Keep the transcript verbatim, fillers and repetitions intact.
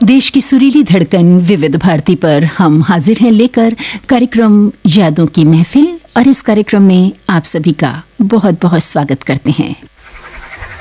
देश की सुरीली धड़कन विविध भारती पर हम हाजिर हैं लेकर कार्यक्रम यादों की महफिल, और इस कार्यक्रम में आप सभी का बहुत बहुत स्वागत करते हैं।